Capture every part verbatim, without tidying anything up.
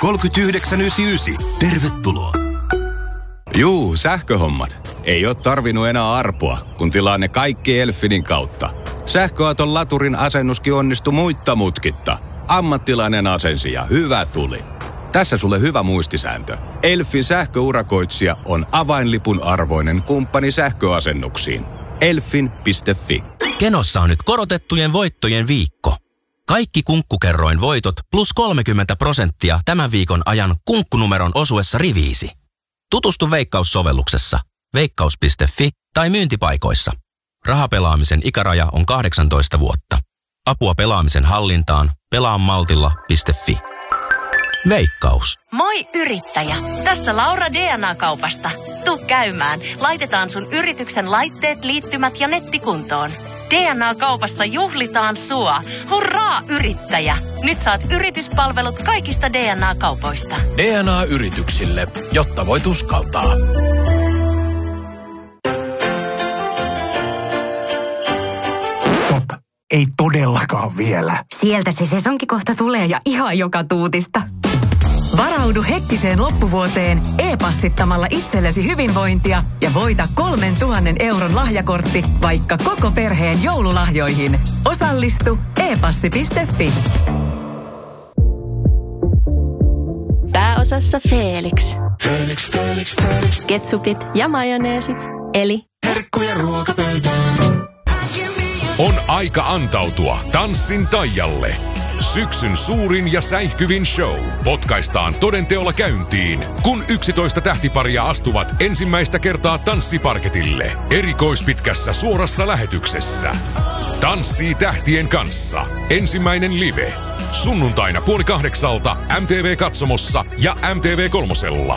kolmekymmentäyhdeksän yhdeksänkymmentäyhdeksän. Tervetuloa. Juu, sähköhommat. Ei ole tarvinnut enää arpoa, kun tilaa ne kaikki Elfinin kautta. Sähköauton laturin asennuskin onnistui muitta mutkitta. Ammattilainen asensi ja hyvä tuli. Tässä sulle hyvä muistisääntö. Elfin sähköurakoitsija on avainlipun arvoinen kumppani sähköasennuksiin. Elfin piste fi. Kenossa on nyt korotettujen voittojen viikko. Kaikki kunkkukerroin voitot plus kolmekymmentä prosenttia tämän viikon ajan kunkkunumeron osuessa riviisi. Tutustu Veikkaus-sovelluksessa, veikkaus piste fi tai myyntipaikoissa. Rahapelaamisen ikäraja on kahdeksantoista vuotta. Apua pelaamisen hallintaan pelaamaltilla piste fi. Veikkaus. Moi yrittäjä! Tässä Laura D N A-kaupasta. Tuu käymään. Laitetaan sun yrityksen laitteet, liittymät ja nettikuntoon. D N A-kaupassa juhlitaan sua. Hurraa yrittäjä! Nyt saat yrityspalvelut kaikista D N A-kaupoista. D N A-yrityksille, jotta voit uskaltaa. Stop! Ei todellakaan vielä. Sieltä se sesonki kohta tulee ja ihan joka tuutista. Varaudu hekkiseen loppuvuoteen e-passittamalla itsellesi hyvinvointia ja voita kolmen tuhannen euron lahjakortti vaikka koko perheen joululahjoihin. Osallistu e passi piste fi. Pääosassa Felix. Felix, Felix, Felix. Ketsupit ja majoneesit, eli herkkuja ruokapöytään. On aika antautua tanssin taialle. Syksyn suurin ja säihkyvin show potkaistaan todenteolla käyntiin, kun yksitoista tähtiparia astuvat ensimmäistä kertaa tanssiparketille erikoispitkässä suorassa lähetyksessä. Tanssii tähtien kanssa. Ensimmäinen live. Sunnuntaina puoli kahdeksalta M T V-katsomossa ja M T V kolmosella.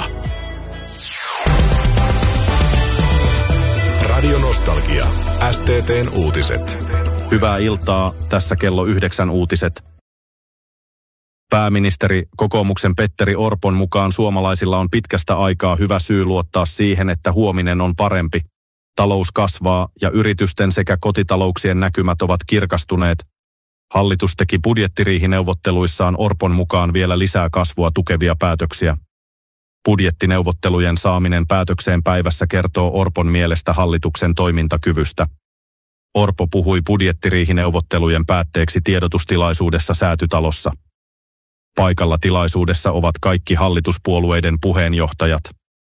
Radio Nostalgia. S T T:n uutiset. Hyvää iltaa. Tässä kello yhdeksän uutiset. Pääministeri kokoomuksen Petteri Orpon mukaan suomalaisilla on pitkästä aikaa hyvä syy luottaa siihen, että huominen on parempi. Talous kasvaa ja yritysten sekä kotitalouksien näkymät ovat kirkastuneet. Hallitus teki budjettiriihineuvotteluissaan Orpon mukaan vielä lisää kasvua tukevia päätöksiä. Budjettineuvottelujen saaminen päätökseen päivässä kertoo Orpon mielestä hallituksen toimintakyvystä. Orpo puhui budjettiriihineuvottelujen päätteeksi tiedotustilaisuudessa Säätytalossa. Paikalla tilaisuudessa ovat kaikki hallituspuolueiden puheenjohtajat.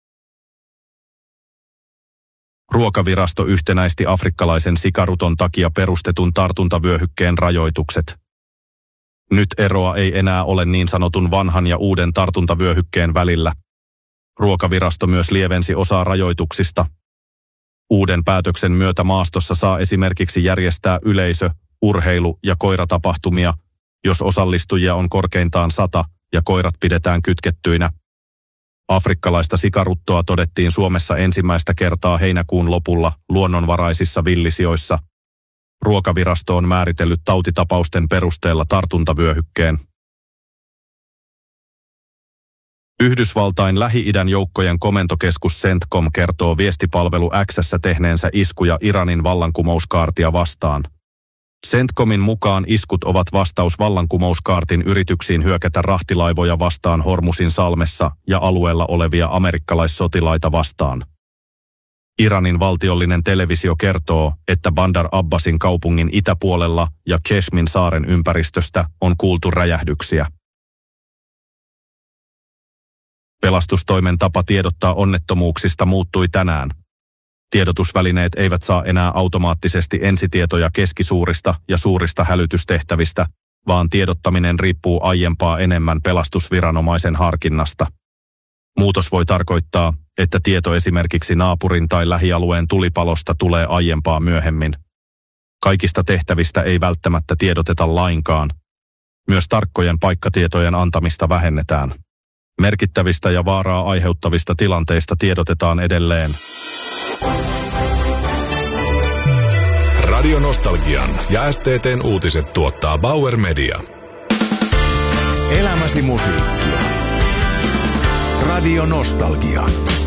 Ruokavirasto yhtenäisti afrikkalaisen sikaruton takia perustetun tartuntavyöhykkeen rajoitukset. Nyt eroa ei enää ole niin sanotun vanhan ja uuden tartuntavyöhykkeen välillä. Ruokavirasto myös lievensi osaa rajoituksista. Uuden päätöksen myötä maastossa saa esimerkiksi järjestää yleisö-, urheilu- ja koiratapahtumia, jos osallistujia on korkeintaan sata ja koirat pidetään kytkettyinä. Afrikkalaista sikaruttoa todettiin Suomessa ensimmäistä kertaa heinäkuun lopulla luonnonvaraisissa villisijoissa. Ruokavirasto on määritellyt tautitapausten perusteella tartuntavyöhykkeen. Yhdysvaltain Lähi-idän joukkojen komentokeskus CENTCOM kertoo viestipalvelu X:ssä tehneensä iskuja Iranin vallankumouskaartia vastaan. CENTCOMin mukaan iskut ovat vastaus vallankumouskaartin yrityksiin hyökätä rahtilaivoja vastaan Hormusin salmessa ja alueella olevia amerikkalaissotilaita vastaan. Iranin valtiollinen televisio kertoo, että Bandar Abbasin kaupungin itäpuolella ja Keshmin saaren ympäristöstä on kuultu räjähdyksiä. Pelastustoimen tapa tiedottaa onnettomuuksista muuttui tänään. Tiedotusvälineet eivät saa enää automaattisesti ensitietoja keskisuurista ja suurista hälytystehtävistä, vaan tiedottaminen riippuu aiempaa enemmän pelastusviranomaisen harkinnasta. Muutos voi tarkoittaa, että tieto esimerkiksi naapurin tai lähialueen tulipalosta tulee aiempaa myöhemmin. Kaikista tehtävistä ei välttämättä tiedoteta lainkaan. Myös tarkkojen paikkatietojen antamista vähennetään. Merkittävistä ja vaaraa aiheuttavista tilanteista tiedotetaan edelleen. Radio Nostalgian ja S T T:n uutiset tuottaa Bauer Media. Elämäsi musiikkia. Radio Nostalgia.